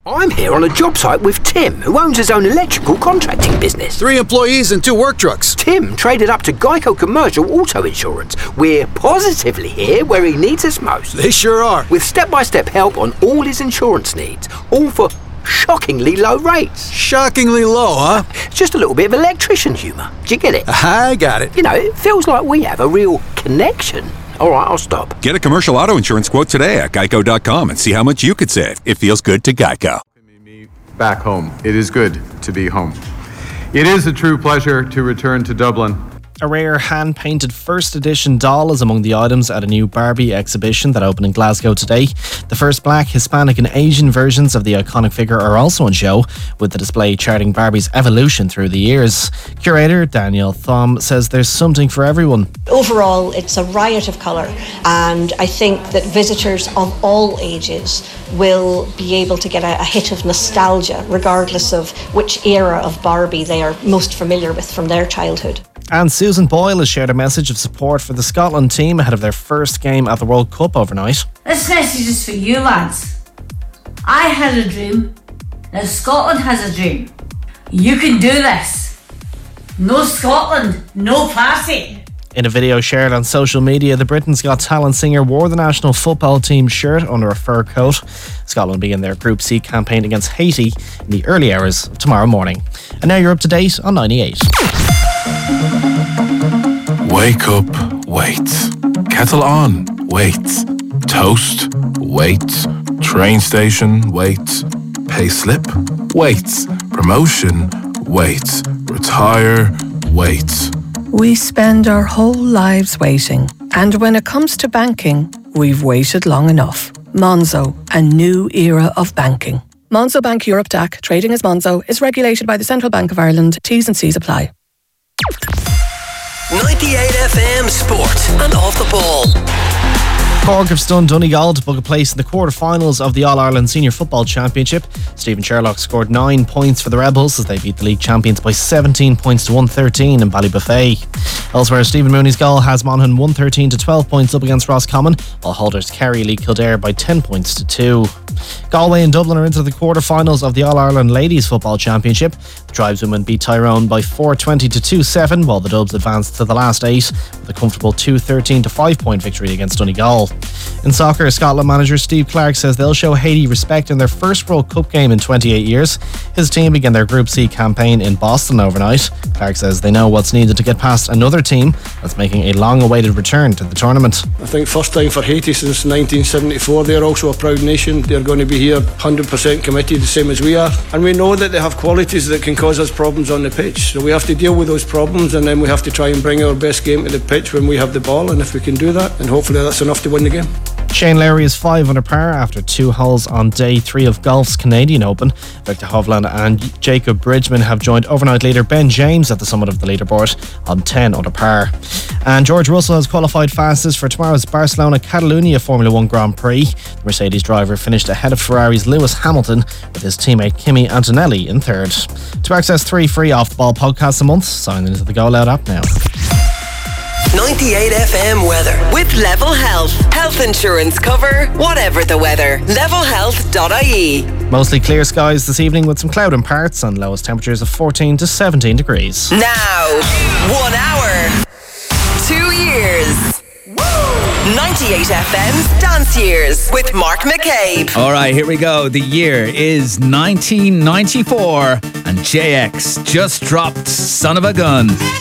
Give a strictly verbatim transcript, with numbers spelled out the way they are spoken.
I'm here on a job site with Tim, who owns his own electrical contracting business. Three employees and two work trucks. Tim traded up to Geico Commercial Auto Insurance. We're positively here where he needs us most. They sure are. With step-by-step help on all his insurance needs, all for shockingly low rates. Shockingly low, huh? Just a little bit of electrician humour. Do you get it? I got it. You know, it feels like we have a real connection. All right, I'll stop. Get a commercial auto insurance quote today at geico dot com and see how much you could save. It feels good to Geico. Back home. It is good to be home. It is a true pleasure to return to Dublin. A rare hand-painted first edition doll is among the items at a new Barbie exhibition that opened in Glasgow today. The first Black, Hispanic and Asian versions of the iconic figure are also on show, with the display charting Barbie's evolution through the years. Curator Danielle Thom says there's something for everyone. Overall, it's a riot of colour, and I think that visitors of all ages will be able to get a, a hit of nostalgia, regardless of which era of Barbie they are most familiar with from their childhood. And Susan Boyle has shared a message of support for the Scotland team ahead of their first game at the World Cup overnight. This message is for you lads. I had a dream. Now Scotland has a dream. You can do this. No Scotland, no party. In a video shared on social media, the Britain's Got Talent singer wore the national football team shirt under a fur coat. Scotland begin their Group C campaign against Haiti in the early hours of tomorrow morning. And now you're up to date on ninety-eight. Wake up, wait. Kettle on, wait. Toast, wait. Train station, wait. Pay slip, wait. Promotion, wait. Retire, wait. We spend our whole lives waiting. And when it comes to banking, we've waited long enough. Monzo, a new era of banking. Monzo Bank Europe D A C, trading as Monzo, is regulated by the Central Bank of Ireland. T's and C's apply. ninety-eight F M Sport and Off the Ball. Cork have stunned Donegal to book a place in the quarter-finals of the All-Ireland Senior Football Championship. Stephen Sherlock scored nine points for the Rebels as they beat the league champions by seventeen points to one thirteen in Ballybuffet. Elsewhere, Stephen Mooney's goal has Monaghan one thirteen to twelve points up against Roscommon, while holders Kerry lead Kildare by ten points to two. Galway and Dublin are into the quarter-finals of the All-Ireland Ladies Football Championship. The Tribeswomen beat Tyrone by four twenty to two seven, while the Dubs advanced to the last eight with a comfortable two thirteen to five point victory against Donegal. In soccer, Scotland manager Steve Clarke says they'll show Haiti respect in their first World Cup game in twenty-eight years. His team began their Group C campaign in Boston overnight. Clarke says they know what's needed to get past another team that's making a long-awaited return to the tournament. I think first time for Haiti since nineteen seventy-four. They're also a proud nation. They're going to be here one hundred percent committed, the same as we are. And we know that they have qualities that can cause us problems on the pitch. So we have to deal with those problems, and then we have to try and bring our best game to the pitch when we have the ball. And if we can do that, and hopefully that's enough to win the game. Shane Lowry is five under par after two holes on day three of golf's Canadian Open. Victor Hovland and Jacob Bridgman have joined overnight leader Ben James at the summit of the leaderboard on ten under par. And George Russell has qualified fastest for tomorrow's Barcelona Catalunya Formula One Grand Prix. The Mercedes driver finished ahead of Ferrari's Lewis Hamilton, with his teammate Kimi Antonelli in third. To access three free Off the Ball podcasts a month, sign into the Go Loud app now. ninety-eight F M weather with Level Health. Health insurance cover, whatever the weather. level health dot I E. Mostly clear skies this evening with some cloud in parts and lowest temperatures of fourteen to seventeen degrees. Now, one hour, two years. ninety-eight F M's Dance Years with Mark McCabe. All right, here we go. The year is nineteen ninety-four and J X just dropped Son of a Gun.